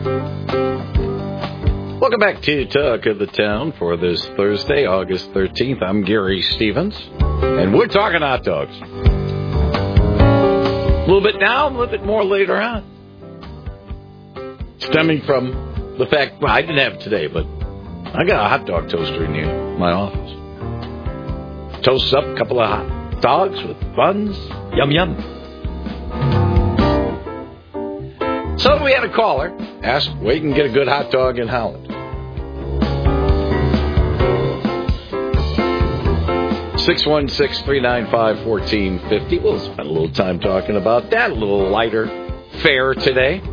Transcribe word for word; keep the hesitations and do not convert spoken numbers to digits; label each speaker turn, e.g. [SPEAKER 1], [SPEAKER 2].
[SPEAKER 1] Welcome back to Talk of the Town for this Thursday, August thirteenth. I'm Gary Stevens, and we're talking hot dogs. A little bit now, a little bit more later on. Stemming from the fact, well, I didn't have it today, but I got a hot dog toaster in here, my office. Toasts up a couple of hot dogs with buns. Yum, yum. So we had a caller ask where you can get a good hot dog in Holland. six one six, three nine five, one four five zero. We'll spend a little time talking about that. A little lighter fare today.